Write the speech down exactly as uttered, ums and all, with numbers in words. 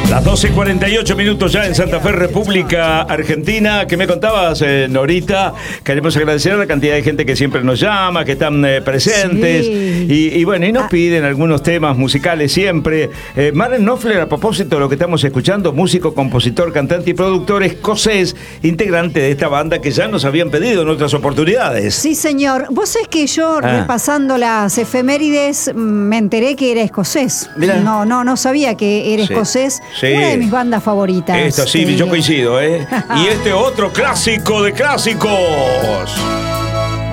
Las doce cuarenta y ocho minutos ya en Santa Fe, República Argentina. ¿Qué me contabas, eh, Norita? Queremos agradecer a la cantidad de gente que siempre nos llama, que están eh, presentes. Sí. Y, y bueno, y nos Ah. piden algunos temas musicales siempre. Eh, Maren Knopfler, a propósito de lo que estamos escuchando, músico, compositor, cantante y productor escocés, integrante de esta banda que ya nos habían pedido en otras oportunidades. Sí, señor. Vos sabés que yo, Ah. repasando las efemérides, me enteré que era escocés. Mirá. No, no, no sabía que era Sí. escocés. Sí. Una de mis bandas favoritas. Esto sí, te yo digo. coincido, ¿eh? Y este otro clásico de clásicos.